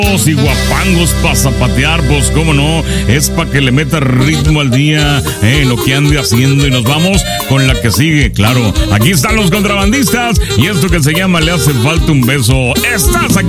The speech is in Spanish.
y guapangos para zapatear, pues cómo no, es para que le meta ritmo al día, lo que ande haciendo, y nos vamos con la que sigue, claro. Aquí están los contrabandistas y esto que se llama Le hace falta un beso. Estás aquí